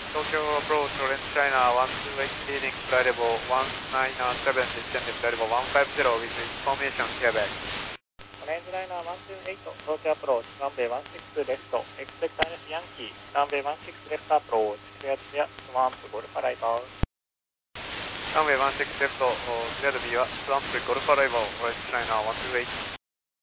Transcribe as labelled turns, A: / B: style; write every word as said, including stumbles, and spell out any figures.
A: Tokyo approach, Orange China one two eight leading flight level one nine seven, descending flight level one five zero with information Quebec.
B: Orange Liner one two eight, Tokyo approach, runway one six left, expect minus Yankee, runway one six left approach, clear to via Swamp Golf arrival.
A: Runway one six left, clear to via Swamp Golf arrival, Orange China one two eight.